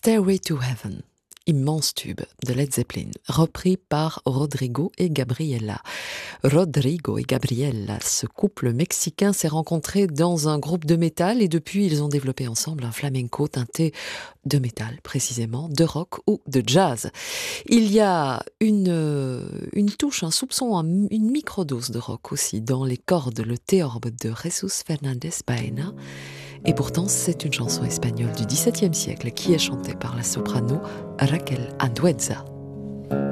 Stairway to Heaven, immense tube de Led Zeppelin, repris par Rodrigo et Gabriela. Rodrigo et Gabriela, ce couple mexicain s'est rencontré dans un groupe de métal et depuis ils ont développé ensemble un flamenco teinté de métal précisément, de rock ou de jazz. Il y a une touche, un soupçon, une microdose de rock aussi dans les cordes, le théorbe de Jesus Fernandez Baena. Et pourtant, c'est une chanson espagnole du XVIIe siècle qui est chantée par la soprano Raquel Andueza.